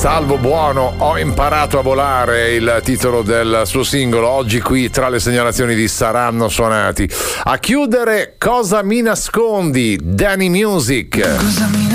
Salvo Buono, ho imparato a volare, il titolo del suo singolo, oggi qui tra le segnalazioni di Saranno Suonati. A chiudere, Cosa mi nascondi, Danny Music. Cosa mi